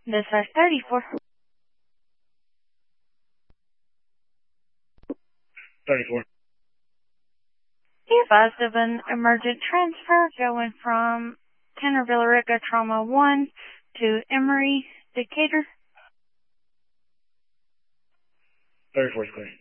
Dispatch 34. 34. Be advised of an emergent transfer going from Tanner Villarica Trauma 1 to Emory Decatur. 34 is clear.